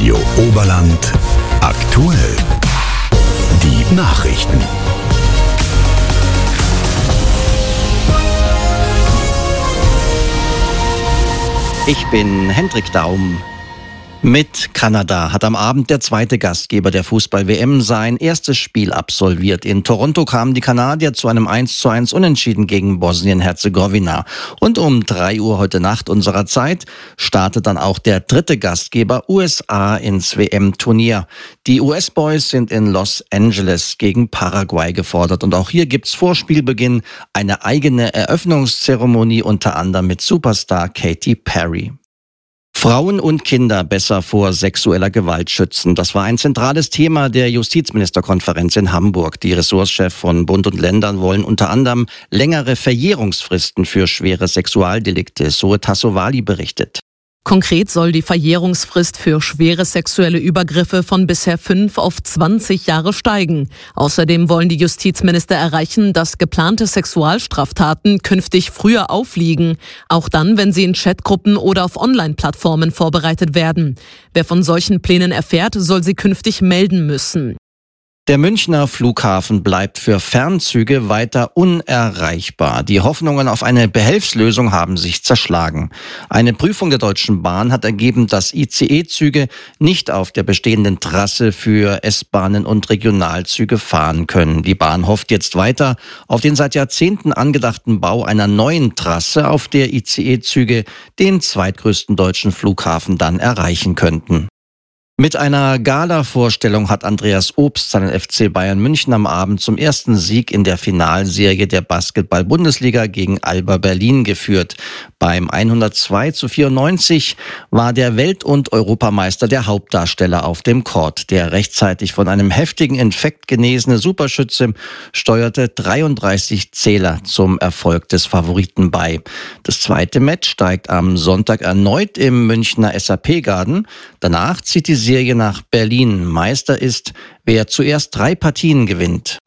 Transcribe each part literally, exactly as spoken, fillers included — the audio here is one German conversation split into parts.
Radio Oberland aktuell. Die Nachrichten. Ich bin Hendrik Daum. Mit Kanada hat am Abend der zweite Gastgeber der Fußball-W M sein erstes Spiel absolviert. In Toronto kamen die Kanadier zu einem eins zu eins Unentschieden gegen Bosnien-Herzegowina. Und um drei Uhr heute Nacht unserer Zeit startet dann auch der dritte Gastgeber U S A ins W M-Turnier. Die U S-Boys sind in Los Angeles gegen Paraguay gefordert. Und auch hier gibt's vor Spielbeginn eine eigene Eröffnungszeremonie, unter anderem mit Superstar Katy Perry. Frauen und Kinder besser vor sexueller Gewalt schützen. Das war ein zentrales Thema der Justizministerkonferenz in Hamburg. Die Ressortchefs von Bund und Ländern wollen unter anderem längere Verjährungsfristen für schwere Sexualdelikte. So Tassovali berichtet. Konkret soll die Verjährungsfrist für schwere sexuelle Übergriffe von bisher fünf auf zwanzig Jahre steigen. Außerdem wollen die Justizminister erreichen, dass geplante Sexualstraftaten künftig früher aufliegen, auch dann, wenn sie in Chatgruppen oder auf Online-Plattformen vorbereitet werden. Wer von solchen Plänen erfährt, soll sie künftig melden müssen. Der Münchner Flughafen bleibt für Fernzüge weiter unerreichbar. Die Hoffnungen auf eine Behelfslösung haben sich zerschlagen. Eine Prüfung der Deutschen Bahn hat ergeben, dass I C E-Züge nicht auf der bestehenden Trasse für S-Bahnen und Regionalzüge fahren können. Die Bahn hofft jetzt weiter auf den seit Jahrzehnten angedachten Bau einer neuen Trasse, auf der I C E-Züge den zweitgrößten deutschen Flughafen dann erreichen könnten. Mit einer Gala-Vorstellung hat Andreas Obst seinen F C Bayern München am Abend zum ersten Sieg in der Finalserie der Basketball-Bundesliga gegen Alba Berlin geführt. Beim hundertzwei zu vierundneunzig war der Welt- und Europameister der Hauptdarsteller auf dem Court. Der rechtzeitig von einem heftigen Infekt genesene Superschütze steuerte dreiunddreißig Zähler zum Erfolg des Favoriten bei. Das zweite Match steigt am Sonntag erneut im Münchner S A P-Garden. Danach zieht die Serie nach Berlin. Meister ist, wer zuerst drei Partien gewinnt.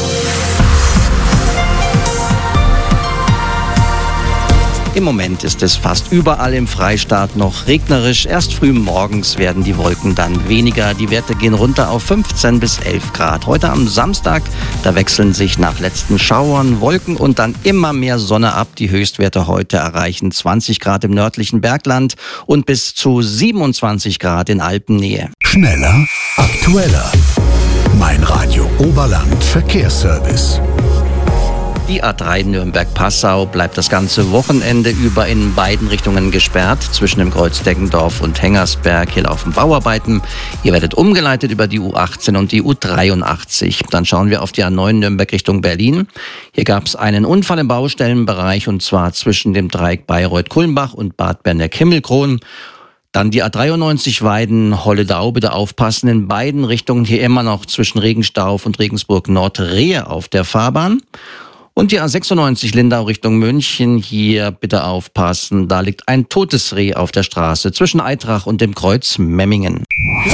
Im Moment ist es fast überall im Freistaat noch regnerisch. Erst früh morgens werden die Wolken dann weniger. Die Werte gehen runter auf fünfzehn bis elf Grad. Heute am Samstag, da wechseln sich nach letzten Schauern Wolken und dann immer mehr Sonne ab. Die Höchstwerte heute erreichen zwanzig Grad im nördlichen Bergland und bis zu siebenundzwanzig Grad in Alpennähe. Schneller, aktueller. Mein Radio Oberland Verkehrsservice. Die A drei Nürnberg-Passau bleibt das ganze Wochenende über in beiden Richtungen gesperrt. Zwischen dem Kreuz Deggendorf und Hengersberg hier laufen Bauarbeiten. Ihr werdet umgeleitet über die U achtzehn und die U dreiundachtzig. Dann schauen wir auf die A neun Nürnberg Richtung Berlin. Hier gab es einen Unfall im Baustellenbereich und zwar zwischen dem Dreieck Bayreuth-Kulmbach und Bad Berneck-Himmelkron. Dann die A dreiundneunzig Weiden-Holledau, bitte aufpassen, in beiden Richtungen hier immer noch zwischen Regenstauf und Regensburg-Nord Rehe auf der Fahrbahn. Und die A sechsundneunzig Lindau Richtung München, hier bitte aufpassen, da liegt ein totes Reh auf der Straße zwischen Eitrach und dem Kreuz Memmingen.